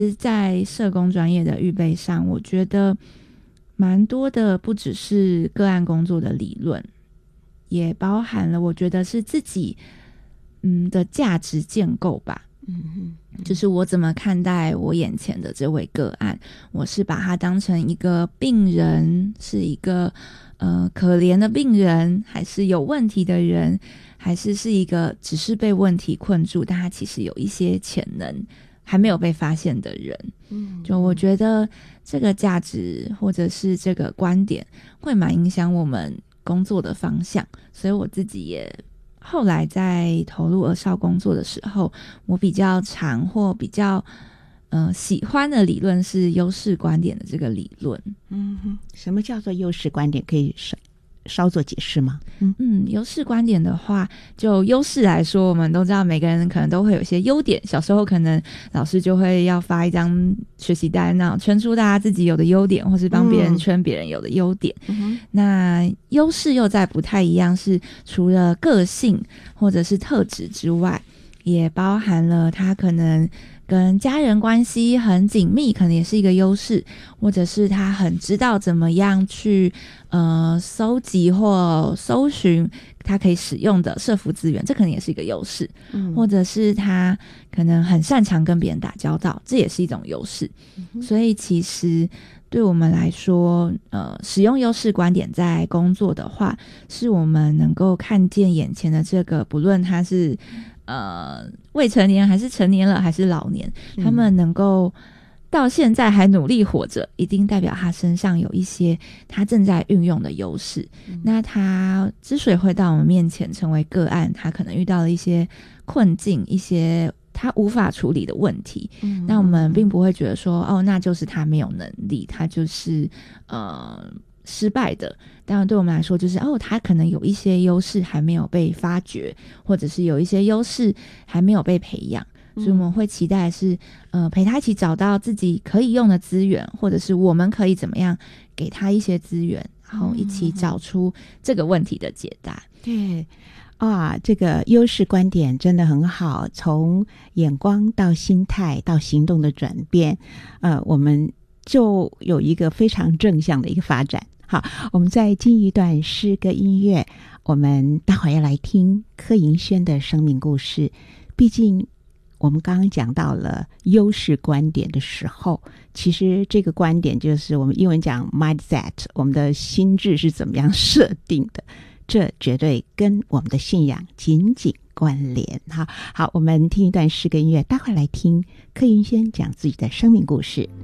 在社工专业的预备上，我觉得蛮多的，不只是个案工作的理论，也包含了我觉得是自己的价值建构吧。就是我怎么看待我眼前的这位个案，我是把他当成一个病人，是一个可怜的病人，还是有问题的人，还是一个只是被问题困住，但他其实有一些潜能还没有被发现的人。就我觉得这个价值或者是这个观点会蛮影响我们工作的方向，所以我自己也后来在投入儿少工作的时候，我比较常或比较喜欢的理论是优势观点的这个理论。 什么叫做优势观点？可以稍作解释吗？ 优势观点的话，就优势来说，我们都知道每个人可能都会有一些优点，小时候可能老师就会要发一张学习单，那圈出大家自己有的优点，或是帮别人圈别人有的优点。那优势又在不太一样，是除了个性或者是特质之外，也包含了他可能跟家人关系很紧密，可能也是一个优势，或者是他很知道怎么样去搜集或搜寻他可以使用的社福资源，这可能也是一个优势。或者是他可能很擅长跟别人打交道，这也是一种优势。所以其实对我们来说，使用优势观点在工作的话，是我们能够看见眼前的这个，不论他是未成年还是成年了还是老年，他们能够到现在还努力活着，一定代表他身上有一些他正在运用的优势。那他之所以会到我们面前成为个案，他可能遇到了一些困境，一些他无法处理的问题。那我们并不会觉得说那就是他没有能力，他就是失败的。当然对我们来说就是他可能有一些优势还没有被发掘，或者是有一些优势还没有被培养，所以我们会期待的是陪他一起找到自己可以用的资源，或者是我们可以怎么样给他一些资源，然后一起找出这个问题的解答。 对这个优势观点真的很好，从眼光到心态到行动的转变，我们就有一个非常正向的一个发展。好，我们再进一段诗歌音乐，我们待会儿要来听柯银轩的生命故事。毕竟我们刚刚讲到了优势观点的时候，其实这个观点就是我们英文讲 mindset， 我们的心智是怎么样设定的，这绝对跟我们的信仰紧紧关联。好，我们听一段诗歌音乐，待会儿来听柯银轩讲自己的生命故事。